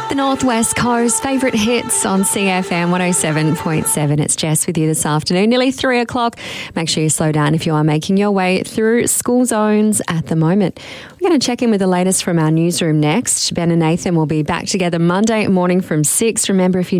The Northwest Coast favourite hits on CFM 107.7. It's Jess with you this afternoon, nearly 3 o'clock. Make sure you slow down if you are making your way through school zones at the moment. We're going to check in with the latest from our newsroom next. Ben and Nathan will be back together Monday morning from 6. Remember, if you